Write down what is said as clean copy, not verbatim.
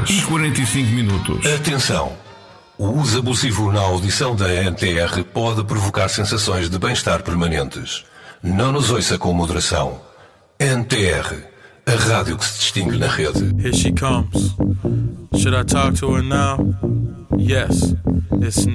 2h45. Atenção! O uso abusivo na audição da NTR pode provocar sensações de bem-estar permanentes. Não nos ouça com moderação. NTR, a rádio que se distingue na rede. Here she comes. Should I talk to her now? Yes, it's